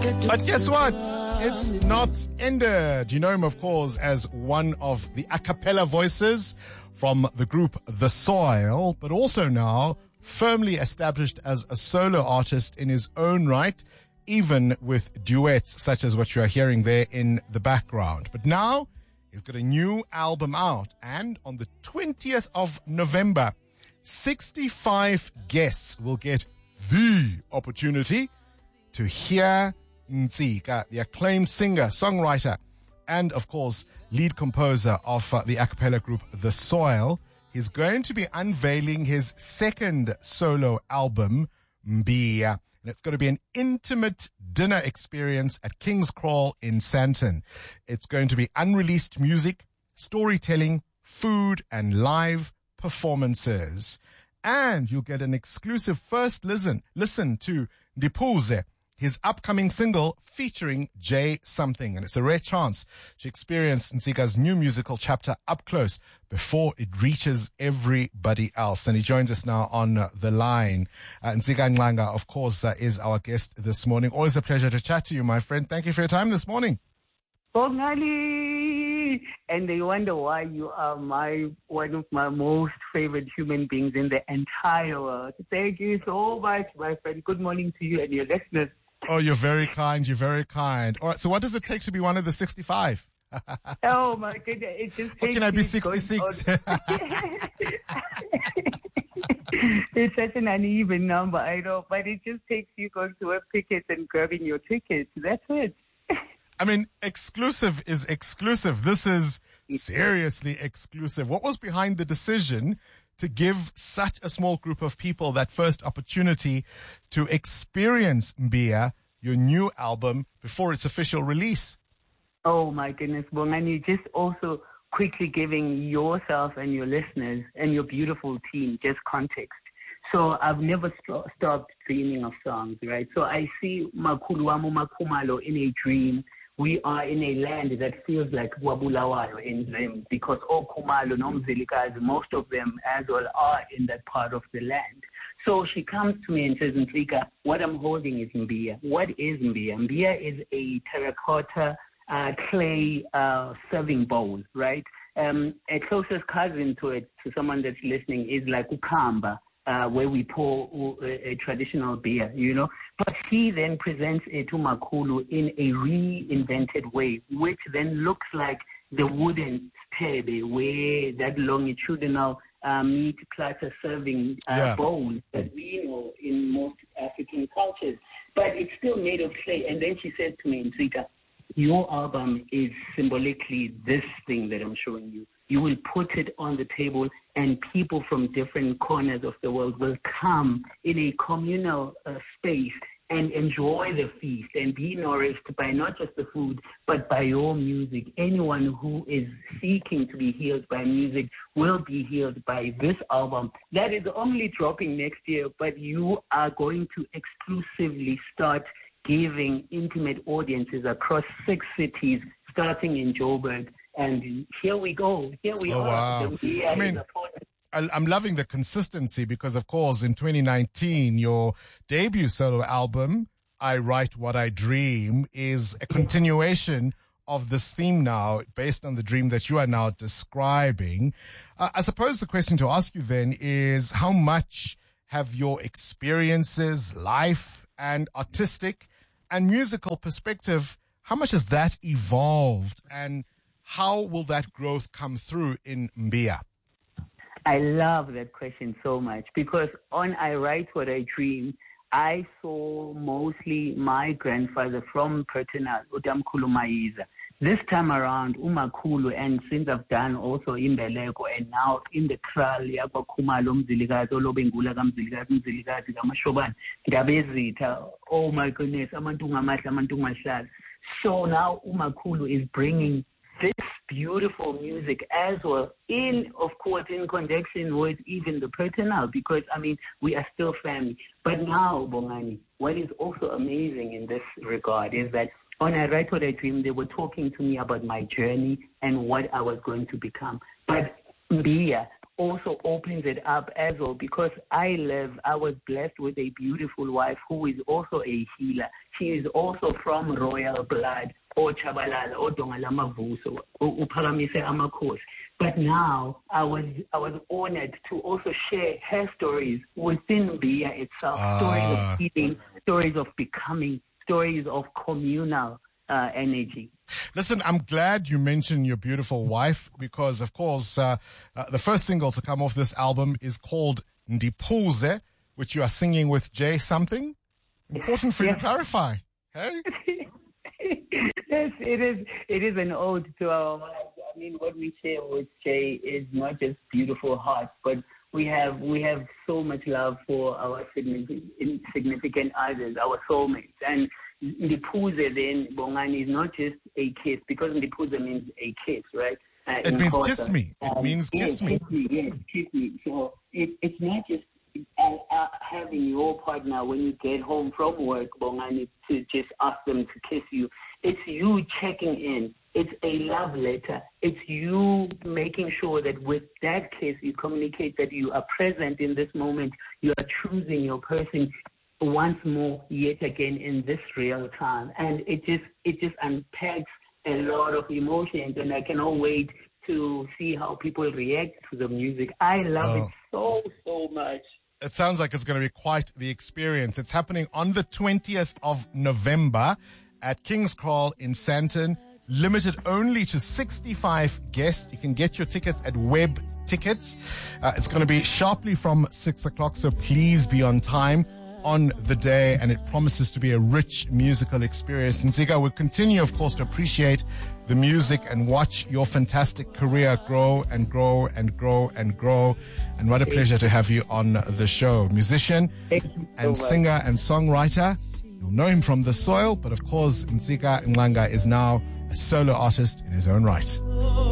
But guess what? It's not ended. You know him, of course, as one of the a cappella voices from the group The Soil, but also now firmly established as a solo artist in his own right, even with duets such as what you are hearing there in the background. But now he's got a new album out, and on the 20th of November, 65 guests will get the opportunity to hear Ntsika, the acclaimed singer, songwriter, and of course, lead composer of the a cappella group The Soil. He's going to be unveiling his second solo album, Mbia. And it's going to be an intimate dinner experience at King's Crawl in Sandton. It's going to be unreleased music, storytelling, food, and live performances. And you'll get an exclusive first listen to Ndipuze, his upcoming single featuring Jay Something. And it's a rare chance to experience Ntsika's new musical chapter up close before it reaches everybody else. And he joins us now on the line. Ntsika Nxanga, of course, is our guest this morning. Always a pleasure to chat to you, my friend. Thank you for your time this morning. Bongali! And they wonder why you are one of my most favorite human beings in the entire world. Thank you so much, my friend. Good morning to you and your listeners. Oh, you're very kind. You're very kind. All right. So what does it take to be one of the 65? Oh, my goodness. It just takes. Or can I be 66? It's such an uneven number, I know. But it just takes you going to a ticket and grabbing your tickets. That's it. I mean, exclusive is exclusive. This is seriously exclusive. What was behind the decision to give such a small group of people that first opportunity to experience Mbia, your new album, before its official release? Oh, my goodness, Bongani, just also quickly giving yourself and your listeners and your beautiful team just context. So I've never stopped dreaming of songs, right? So I see Makhulu Wamu Makhumalo in a dream. We are in a land that feels like Wabulawayo in Zim, because Khumalo, Nomzilikazi, most of them as well are in that part of the land. So she comes to me and says, Ntsika, what I'm holding is Mbia. What is Mbia? Mbia is a terracotta clay serving bowl, right? A closest cousin to it, to someone that's listening, is like Ukamba, where we pour a traditional beer, you know. But he then presents it to Makhulu in a reinvented way, which then looks like the wooden stebe, where that longitudinal meat platter serving bowl that we know in most African cultures. But it's still made of clay. And then she said to me, Ntsika, your album is symbolically this thing that I'm showing you. You will put it on the table and people from different corners of the world will come in a communal space and enjoy the feast and be nourished by not just the food, but by your music. Anyone who is seeking to be healed by music will be healed by this album. That is only dropping next year, but you are going to exclusively start giving intimate audiences across 6 cities, starting in Joburg. And here we go. Here we are. Wow. I mean, I'm loving the consistency because, of course, in 2019, your debut solo album, I Write What I Dream, is a continuation of this theme now, based on the dream that you are now describing. I suppose the question to ask you then is, how much have your experiences, life and artistic and musical perspective, how much has that evolved, and how will that growth come through in Mbia? I love that question so much because on I Write What I Dream, I saw mostly my grandfather from Pertinal, Utamkhulu Mayiza. This time around, Umakhulu, and since I've done also in Beleko and now in the Kral, Khumalo Mzilikazi, Olobengula Mzilikazi, Kamashobane, Ndabezitha, oh my goodness, Amantunga Mahlala. So now Umakhulu is bringing this beautiful music as well, in, of course, in conjunction with even the Pertinal, because, I mean, we are still family. But now, Bongani, what is also amazing in this regard is that when I Write What I Dream, they were talking to me about my journey and what I was going to become. But Mbia also opens it up as well, because I was blessed with a beautiful wife who is also a healer. She is also from royal blood, or Chabalala, or Dongalama Vuso, or Uparamise Amakos. But now I was honored to also share her stories within Bia itself, stories of healing, stories of becoming, stories of communal energy. Listen, I'm glad you mentioned your beautiful wife, because, of course, the first single to come off this album is called Ndipuze, which you are singing with Jay something. Important for you to clarify. Hey? Yes, it is an ode to our wives. I mean, what we share with Jay is not just beautiful hearts, but we have so much love for our significant others, our soulmates. And Ndipuze then, Bongani, is not just a kiss, because Ndipuze means a kiss, right? It means kiss me. It means kiss me. Yes, kiss me. So it's not just having your partner when you get home from work, Bongani, to just ask them to kiss you. It's you checking in. It's a love letter. It's you making sure that with that kiss, you communicate that you are present in this moment. You are choosing your person once more, yet again, in this real time. And it just unpacks a lot of emotions, and I cannot wait to see how people react to the music. I love it so much. It sounds like it's going to be quite the experience. It's happening on the 20th of November at King's Crawl in Sandton. Limited only to 65 guests. You can get your tickets at Web Tickets. It's going to be sharply from 6 o'clock, so please be on time on the day, and it promises to be a rich musical experience. And Ntsika will continue, of course, to appreciate the music and watch your fantastic career grow and grow and grow and grow. And what a pleasure to have you on the show. Musician and singer and songwriter. You'll know him from The Soil, but of course, Ntsika Nxanga is now a solo artist in his own right.